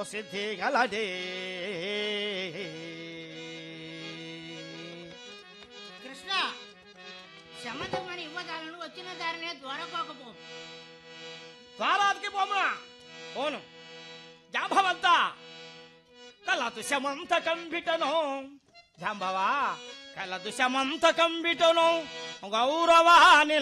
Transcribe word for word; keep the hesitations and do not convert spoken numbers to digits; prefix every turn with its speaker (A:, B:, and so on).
A: సిద్ధి గలదే.
B: కృష్ణ శమంతకమని ఇవ్వదాలను వచ్చిన దారినే ద్వారకోకపో.
A: ద్వారానికి పోమునా పోను. జాంబవంత కలదు శమంతకం బిటను. జాంబవా కలదు శమంతకం బిటను గౌరవాని